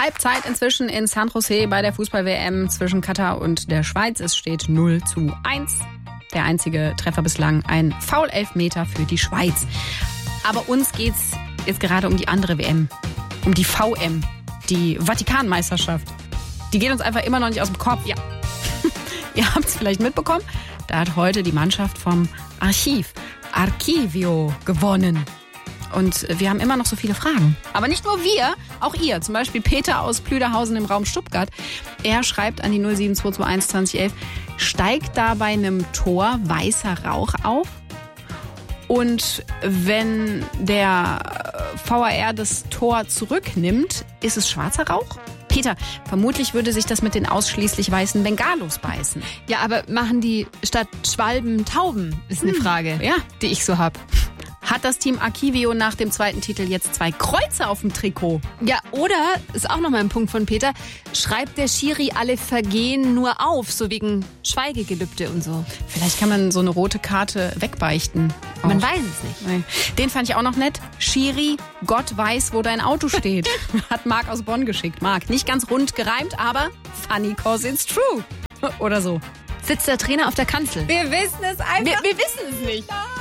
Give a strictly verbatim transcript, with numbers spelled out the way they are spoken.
Halbzeit inzwischen in San Jose bei der Fußball-W M zwischen Katar und der Schweiz. Es steht null zu eins. Der einzige Treffer bislang ein Foul-Elfmeter für die Schweiz. Aber uns geht's jetzt gerade um die andere W M. Um die V M. Die Vatikanmeisterschaft. Die geht uns einfach immer noch nicht aus dem Kopf. Ja. Ihr habt es vielleicht mitbekommen. Da hat heute die Mannschaft vom Archiv, Archivio, gewonnen. Und wir haben immer noch so viele Fragen. Aber nicht nur wir, auch ihr. Zum Beispiel Peter aus Plüderhausen im Raum Stuttgart. Er schreibt an die null sieben zwei zwei eins zwanzig elf, steigt da bei einem Tor weißer Rauch auf? Und wenn der V A R das Tor zurücknimmt, ist es schwarzer Rauch? Peter, vermutlich würde sich das mit den ausschließlich weißen Bengalos beißen. Ja, aber machen die statt Schwalben Tauben, ist eine hm. Frage, ja, die ich so habe. Hat das Team Archivio nach dem zweiten Titel jetzt zwei Kreuze auf dem Trikot? Ja, oder, ist auch nochmal ein Punkt von Peter, schreibt der Schiri alle Vergehen nur auf, so wegen Schweigegelübde und so. Vielleicht kann man so eine rote Karte wegbeichten. Auch. Man weiß es nicht. Nee. Den fand ich auch noch nett. Schiri, Gott weiß, wo dein Auto steht. Hat Marc aus Bonn geschickt. Marc, nicht ganz rund gereimt, aber funny cause it's true. Oder so. Sitzt der Trainer auf der Kanzel? Wir wissen es einfach. Wir, wir wissen es nicht.